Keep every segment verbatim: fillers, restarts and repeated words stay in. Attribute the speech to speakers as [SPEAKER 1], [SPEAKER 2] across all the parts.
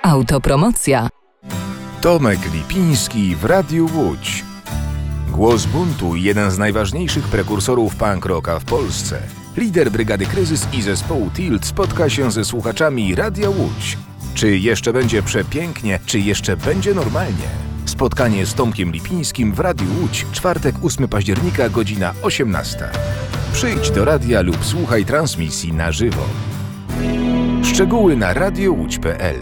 [SPEAKER 1] Autopromocja.
[SPEAKER 2] Tomek Lipiński w Radiu Łódź. Głos buntu i jeden z najważniejszych prekursorów punk rocka w Polsce. Lider Brygady Kryzys i zespołu Tilt spotka się ze słuchaczami Radia Łódź. Czy jeszcze będzie przepięknie, czy jeszcze będzie normalnie? Spotkanie z Tomkiem Lipińskim w Radiu Łódź, czwartek ósmego października, godzina osiemnasta. Przyjdź do radia lub słuchaj transmisji na żywo. Szczegóły na radiowódź kropka pe el.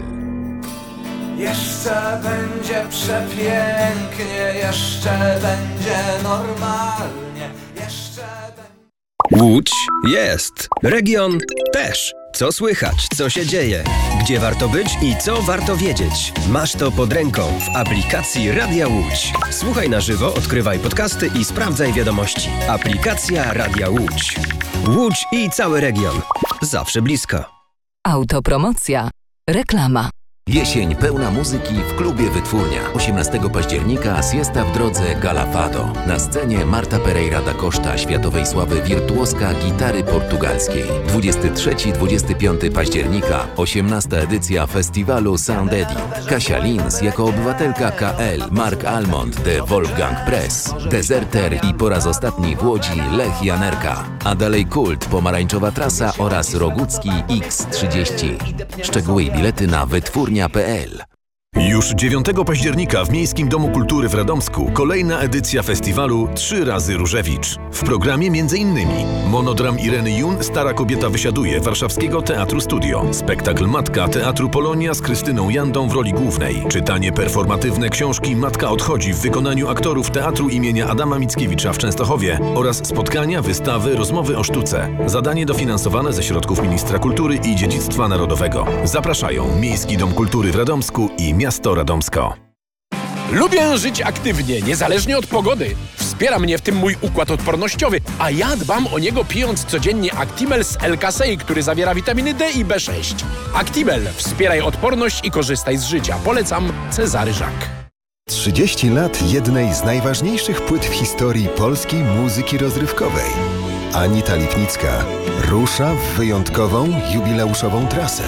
[SPEAKER 3] Jeszcze będzie przepięknie, jeszcze będzie normalnie, jeszcze będzie...
[SPEAKER 4] Łódź jest, region też. Co słychać, co się dzieje, gdzie warto być i co warto wiedzieć. Masz to pod ręką w aplikacji Radia Łódź. Słuchaj na żywo, odkrywaj podcasty i sprawdzaj wiadomości. Aplikacja Radia Łódź. Łódź i cały region. Zawsze blisko.
[SPEAKER 1] Autopromocja. Reklama.
[SPEAKER 5] Jesień pełna muzyki w klubie Wytwórnia. osiemnastego października Siesta w drodze Gala Fado. Na scenie Marta Pereira da Costa, światowej sławy wirtuoska gitary portugalskiej. dwudziestego trzeciego do dwudziestego piątego października osiemnasta edycja festiwalu Sound Edit. Kasia Lins jako obywatelka K L, Mark Almond de Wolfgang Press, Deserter i po raz ostatni w Łodzi Lech Janerka. A dalej Kult, Pomarańczowa Trasa oraz Rogucki X trzydzieści. Szczegóły i bilety na wytwórnia kropka pe el.
[SPEAKER 6] Już dziewiątego października w Miejskim Domu Kultury w Radomsku kolejna edycja festiwalu Trzy razy Różewicz. W programie m.in. monodram Ireny Jun Stara kobieta wysiaduje Warszawskiego Teatru Studio, spektakl Matka Teatru Polonia z Krystyną Jandą w roli głównej, czytanie performatywne książki Matka odchodzi w wykonaniu aktorów Teatru imienia Adama Mickiewicza w Częstochowie oraz spotkania, wystawy, rozmowy o sztuce. Zadanie dofinansowane ze środków Ministra Kultury i Dziedzictwa Narodowego. Zapraszają Miejski Dom Kultury w Radomsku i Miasto Radomsko.
[SPEAKER 7] Lubię żyć aktywnie, niezależnie od pogody. Wspiera mnie w tym mój układ odpornościowy, a ja dbam o niego pijąc codziennie Actimel z L-Kasei, który zawiera witaminy D i B sześć. Actimel. Wspieraj odporność i korzystaj z życia. Polecam Cezary Żak.
[SPEAKER 8] trzydzieści lat jednej z najważniejszych płyt w historii polskiej muzyki rozrywkowej. Anita Lipnicka rusza w wyjątkową, jubileuszową trasę.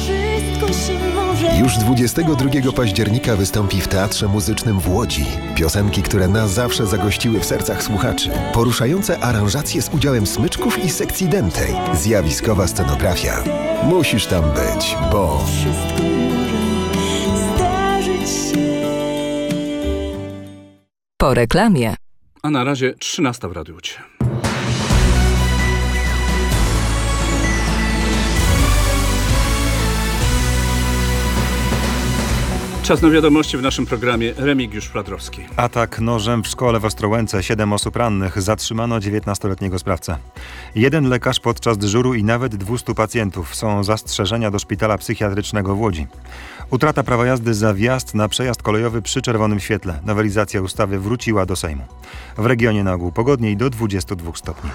[SPEAKER 8] Już dwudziestego drugiego października wystąpi w Teatrze Muzycznym w Łodzi. Piosenki, które na zawsze zagościły w sercach słuchaczy. Poruszające aranżacje z udziałem smyczków i sekcji dętej. Zjawiskowa scenografia. Musisz tam być, bo...
[SPEAKER 1] Po reklamie.
[SPEAKER 9] A na razie trzynasta w Radiu Łódź. Czas na wiadomości w naszym programie. Remigiusz Fladrowski.
[SPEAKER 10] Atak nożem w szkole w Ostrołęce. Siedem osób rannych. Zatrzymano dziewiętnastoletniego sprawcę. Jeden lekarz podczas dyżuru i nawet dwustu pacjentów. Są zastrzeżenia do szpitala psychiatrycznego w Łodzi. Utrata prawa jazdy za wjazd na przejazd kolejowy przy czerwonym świetle. Nowelizacja ustawy wróciła do Sejmu. W regionie na ogół pogodniej do dwudziestu dwóch stopni.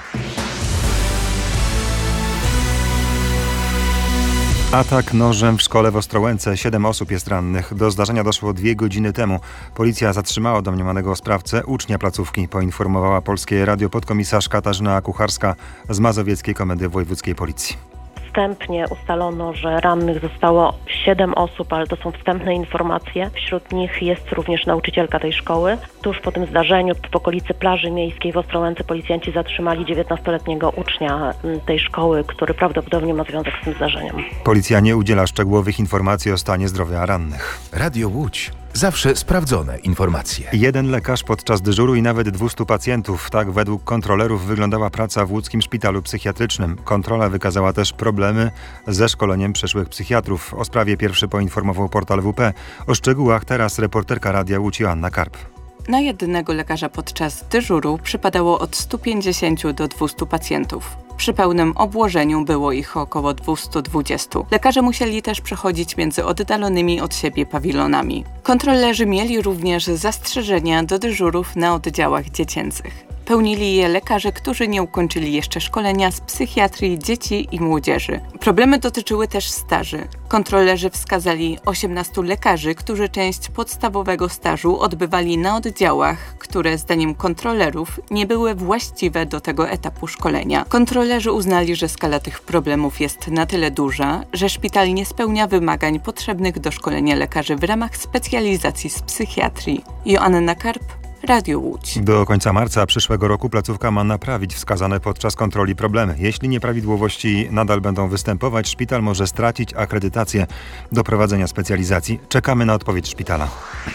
[SPEAKER 10] Atak nożem w szkole w Ostrołęce. Siedem osób jest rannych. Do zdarzenia doszło dwie godziny temu. Policja zatrzymała domniemanego sprawcę, ucznia placówki, poinformowała Polskie Radio podkomisarz Katarzyna Kucharska z Mazowieckiej Komendy Wojewódzkiej Policji.
[SPEAKER 11] Wstępnie ustalono, że rannych zostało siedem osób, ale to są wstępne informacje. Wśród nich jest również nauczycielka tej szkoły. Tuż po tym zdarzeniu w okolicy plaży miejskiej w Ostrołęce policjanci zatrzymali dziewiętnastoletniego ucznia tej szkoły, który prawdopodobnie ma związek z tym zdarzeniem.
[SPEAKER 10] Policja nie udziela szczegółowych informacji o stanie zdrowia rannych.
[SPEAKER 2] Radio Łódź. Zawsze sprawdzone informacje.
[SPEAKER 10] Jeden lekarz podczas dyżuru i nawet dwustu pacjentów. Tak według kontrolerów wyglądała praca w łódzkim szpitalu psychiatrycznym. Kontrola wykazała też problemy ze szkoleniem przyszłych psychiatrów. O sprawie pierwszy poinformował portal W P. O szczegółach teraz reporterka Radia Łódź Joanna Karp.
[SPEAKER 12] Na jednego lekarza podczas dyżuru przypadało od stu pięćdziesięciu do dwustu pacjentów. Przy pełnym obłożeniu było ich około dwieście dwadzieścia. Lekarze musieli też przechodzić między oddalonymi od siebie pawilonami. Kontrolerzy mieli również zastrzeżenia do dyżurów na oddziałach dziecięcych. Pełnili je lekarze, którzy nie ukończyli jeszcze szkolenia z psychiatrii dzieci i młodzieży. Problemy dotyczyły też staży. Kontrolerzy wskazali osiemnastu lekarzy, którzy część podstawowego stażu odbywali na oddziałach, które zdaniem kontrolerów nie były właściwe do tego etapu szkolenia. Kontrolerzy uznali, że skala tych problemów jest na tyle duża, że szpital nie spełnia wymagań potrzebnych do szkolenia lekarzy w ramach specjalizacji z psychiatrii. Joanna Karp, Radio Łódź.
[SPEAKER 10] Do końca marca przyszłego roku placówka ma naprawić wskazane podczas kontroli problemy. Jeśli nieprawidłowości nadal będą występować, szpital może stracić akredytację do prowadzenia specjalizacji. Czekamy na odpowiedź szpitala.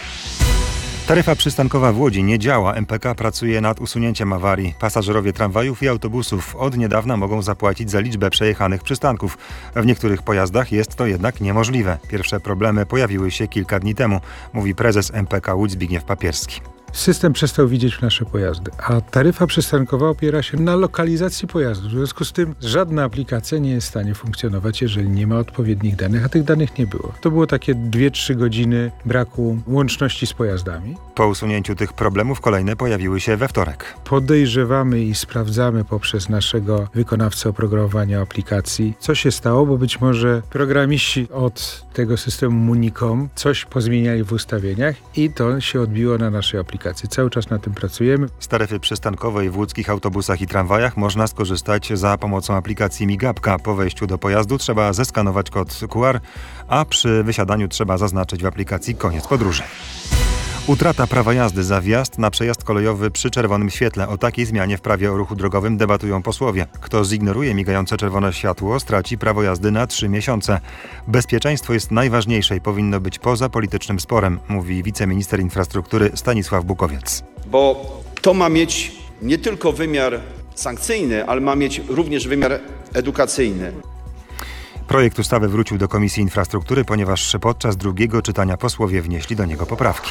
[SPEAKER 10] Taryfa przystankowa w Łodzi nie działa. M P K pracuje nad usunięciem awarii. Pasażerowie tramwajów i autobusów od niedawna mogą zapłacić za liczbę przejechanych przystanków. W niektórych pojazdach jest to jednak niemożliwe. Pierwsze problemy pojawiły się kilka dni temu, mówi prezes M P K Łódź Zbigniew Papierski.
[SPEAKER 13] System przestał widzieć nasze pojazdy, a taryfa przystankowa opiera się na lokalizacji pojazdu. W związku z tym żadna aplikacja nie jest w stanie funkcjonować, jeżeli nie ma odpowiednich danych, a tych danych nie było. To było takie dwie trzy godziny braku łączności z pojazdami.
[SPEAKER 10] Po usunięciu tych problemów kolejne pojawiły się we wtorek.
[SPEAKER 13] Podejrzewamy i sprawdzamy poprzez naszego wykonawcę oprogramowania aplikacji, co się stało, bo być może programiści od tego systemu Municom coś pozmieniali w ustawieniach i to się odbiło na naszej aplikacji. Cały czas na tym pracujemy.
[SPEAKER 10] Z taryfy przystankowej w łódzkich autobusach i tramwajach można skorzystać za pomocą aplikacji Migapka. Po wejściu do pojazdu trzeba zeskanować kod Q R, a przy wysiadaniu trzeba zaznaczyć w aplikacji koniec podróży. Utrata prawa jazdy za wjazd na przejazd kolejowy przy czerwonym świetle. O takiej zmianie w prawie o ruchu drogowym debatują posłowie. Kto zignoruje migające czerwone światło, straci prawo jazdy na trzy miesiące. Bezpieczeństwo jest najważniejsze i powinno być poza politycznym sporem, mówi wiceminister infrastruktury Stanisław Bukowiec.
[SPEAKER 14] Bo to ma mieć nie tylko wymiar sankcyjny, ale ma mieć również wymiar edukacyjny.
[SPEAKER 10] Projekt ustawy wrócił do Komisji Infrastruktury, ponieważ podczas drugiego czytania posłowie wnieśli do niego poprawki.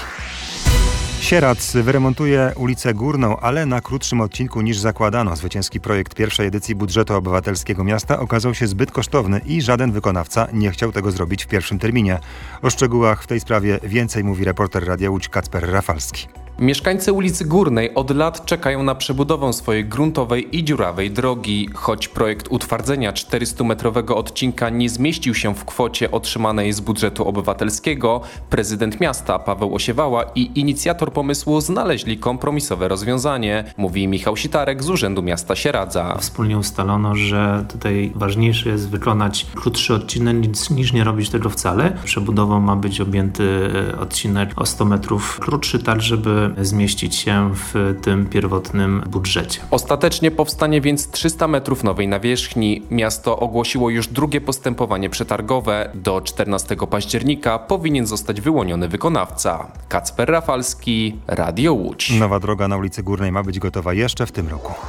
[SPEAKER 10] Sieradz wyremontuje ulicę Górną, ale na krótszym odcinku niż zakładano. Zwycięski projekt pierwszej edycji budżetu obywatelskiego miasta okazał się zbyt kosztowny i żaden wykonawca nie chciał tego zrobić w pierwszym terminie. O szczegółach w tej sprawie więcej mówi reporter Radia Łódź Kacper Rafalski.
[SPEAKER 15] Mieszkańcy ulicy Górnej od lat czekają na przebudowę swojej gruntowej i dziurawej drogi. Choć projekt utwardzenia czterystumetrowego odcinka nie zmieścił się w kwocie otrzymanej z budżetu obywatelskiego, prezydent miasta Paweł Osiewała i inicjator pomysłu znaleźli kompromisowe rozwiązanie, mówi Michał Sitarek z Urzędu Miasta Sieradza.
[SPEAKER 16] Wspólnie ustalono, że tutaj ważniejsze jest wykonać krótszy odcinek niż, niż nie robić tego wcale. Przebudową ma być objęty odcinek o sto metrów krótszy, tak żeby zmieścić się w tym pierwotnym budżecie.
[SPEAKER 15] Ostatecznie powstanie więc trzysta metrów nowej nawierzchni. Miasto ogłosiło już drugie postępowanie przetargowe. Do czternastego października powinien zostać wyłoniony wykonawca. Kacper Rafalski, Radio Łódź.
[SPEAKER 10] Nowa droga na ulicy Górnej ma być gotowa jeszcze w tym roku.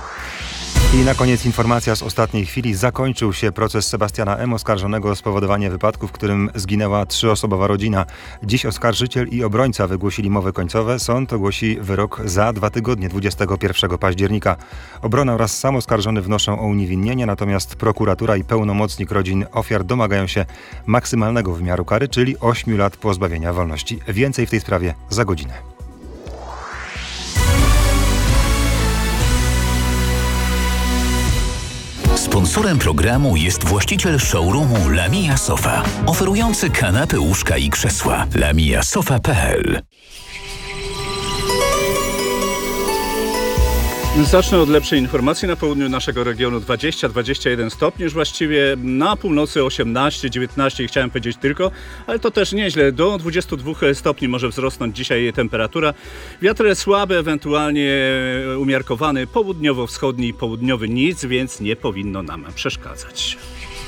[SPEAKER 10] I na koniec informacja z ostatniej chwili. Zakończył się proces Sebastiana M., oskarżonego o spowodowanie wypadku, w którym zginęła trzyosobowa rodzina. Dziś oskarżyciel i obrońca wygłosili mowy końcowe. Sąd ogłosi wyrok za dwa tygodnie, dwudziestego pierwszego października. Obrona oraz sam oskarżony wnoszą o uniewinnienie, natomiast prokuratura i pełnomocnik rodzin ofiar domagają się maksymalnego wymiaru kary, czyli ośmiu lat pozbawienia wolności. Więcej w tej sprawie za godzinę.
[SPEAKER 17] Sponsorem programu jest właściciel showroomu Lamia Sofa, oferujący kanapy, łóżka i krzesła. lamia sofa kropka p l.
[SPEAKER 9] Zacznę od lepszej informacji. Na południu naszego regionu dwadzieścia do dwudziestu jeden stopni, już właściwie na północy osiemnaście dziewiętnaście, chciałem powiedzieć tylko, ale to też nieźle. Do dwudziestu dwóch stopni może wzrosnąć dzisiaj temperatura. Wiatr słaby, ewentualnie umiarkowany, południowo-wschodni, południowy nic, więc nie powinno nam przeszkadzać.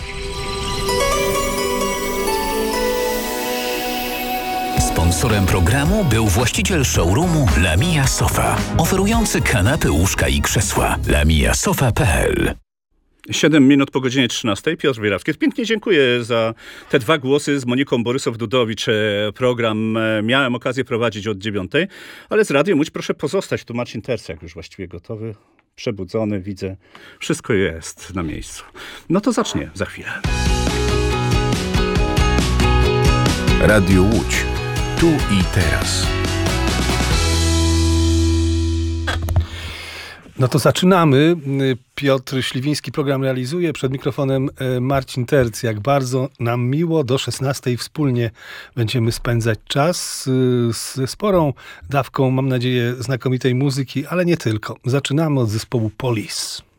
[SPEAKER 17] Sponsorem programu był właściciel showroomu Lamia Sofa, oferujący kanapy, łóżka i krzesła. lamia sofa kropka p l.
[SPEAKER 9] siedem minut po godzinie trzynastej. Piotr Wierawski. Pięknie dziękuję za te dwa głosy z Moniką Borysow-Dudowicz. Program miałem okazję prowadzić od dziewiątej, ale z Radiem Łódź proszę pozostać. Tu Marcin Tercek już właściwie gotowy, przebudzony, widzę. Wszystko jest na miejscu. No to zacznie za chwilę.
[SPEAKER 2] Radio Łódź. Tu i teraz.
[SPEAKER 18] No to zaczynamy. Piotr Śliwiński program realizuje. Przed mikrofonem Marcin Terc. Jak bardzo nam miło. Do szesnastej wspólnie będziemy spędzać czas ze sporą dawką, mam nadzieję, znakomitej muzyki, ale nie tylko. Zaczynamy od zespołu Police.